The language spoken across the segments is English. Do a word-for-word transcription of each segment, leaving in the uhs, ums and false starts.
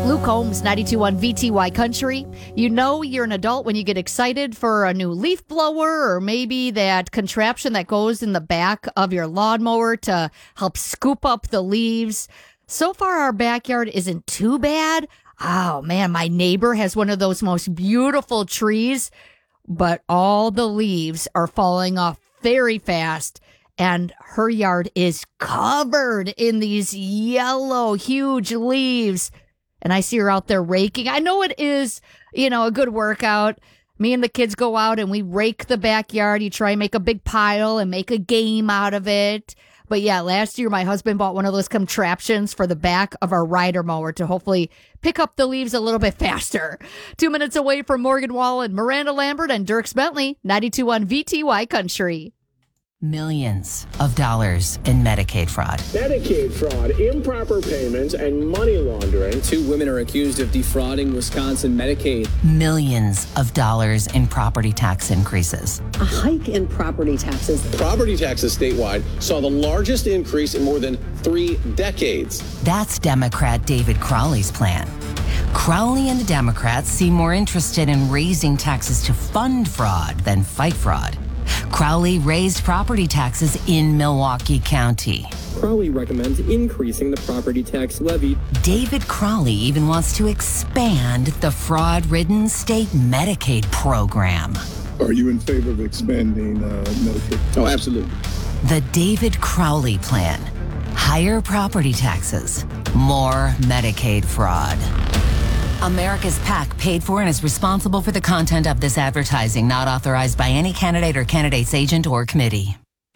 Luke Combs, ninety-two point one V T Y Country. You know you're an adult when you get excited for a new leaf blower or maybe that contraption that goes in the back of your lawnmower to help scoop up the leaves. So far, our backyard isn't too bad. Oh, man, my neighbor has one of those most beautiful trees, but all the leaves are falling off very fast. And her yard is covered in these yellow, huge leaves. And I see her out there raking. I know it is, you know, a good workout. Me and the kids go out and we rake the backyard. You try and make a big pile and make a game out of it. But yeah, last year my husband bought one of those contraptions for the back of our rider mower to hopefully pick up the leaves a little bit faster. Two minutes away from Morgan Wallen, Miranda Lambert, and Dirks Bentley, ninety-two point one V T Y Country. Millions of dollars in Medicaid fraud. Medicaid fraud, improper payments, and money laundering. Two women are accused of defrauding Wisconsin Medicaid. Millions of dollars in property tax increases. A hike in property taxes. Property taxes statewide saw the largest increase in more than three decades. That's Democrat David Crowley's plan. Crowley and the Democrats seem more interested in raising taxes to fund fraud than fight fraud. Crowley raised property taxes in Milwaukee County. Crowley recommends increasing the property tax levy. David Crowley even wants to expand the fraud-ridden state Medicaid program. Are you in favor of expanding uh, Medicaid? Oh, absolutely. The David Crowley plan. Higher property taxes, more Medicaid fraud. America's PAC paid for and is responsible for the content of this advertising, not authorized by any candidate or candidate's agent or committee.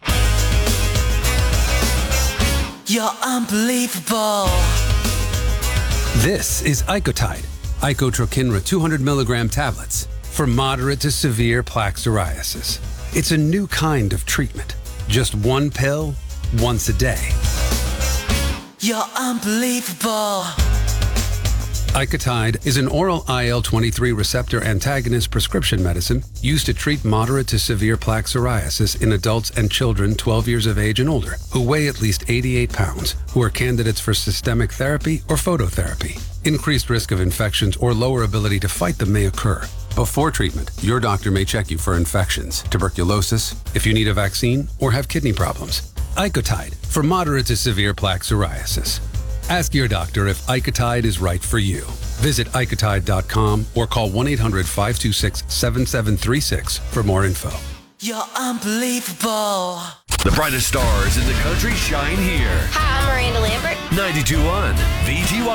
You're unbelievable. This is Icotide, Icotrokinra two hundred milligram tablets for moderate to severe plaque psoriasis. It's a new kind of treatment. Just one pill, once a day. You're unbelievable. Icotide is an oral I L twenty-three receptor antagonist prescription medicine used to treat moderate to severe plaque psoriasis in adults and children twelve years of age and older who weigh at least eighty-eight pounds, who are candidates for systemic therapy or phototherapy. Increased risk of infections or lower ability to fight them may occur. Before treatment, your doctor may check you for infections, tuberculosis, if you need a vaccine, or have kidney problems. Icotide for moderate to severe plaque psoriasis. Ask your doctor if Icotide is right for you. Visit Icotide dot com or call one eight hundred five two six seven seven three six for more info. You're unbelievable. The brightest stars in the country shine here. Hi, I'm Miranda Lambert. ninety-two point one V T Y.